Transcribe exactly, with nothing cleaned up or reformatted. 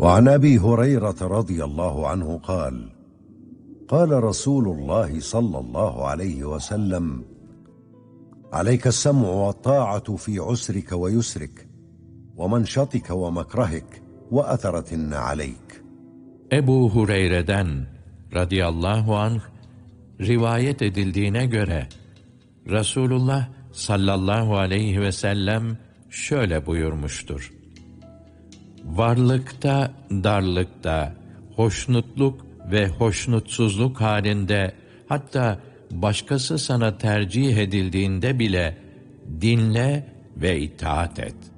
وعن أبي هريرة رضي الله عنه قال قال رسول الله صلى الله عليه وسلم عليك السمع والطاعة في عسرك ويسرك ومنشطك ومكرهك وأثرة عليك. Ebu Hureyre'den radıyallahu anh rivayet edildiğine göre Resulullah sallallahu aleyhi ve sellem şöyle buyurmuştur: Varlıkta, darlıkta, hoşnutluk ve hoşnutsuzluk halinde, hatta başkası sana tercih edildiğinde bile dinle ve itaat et.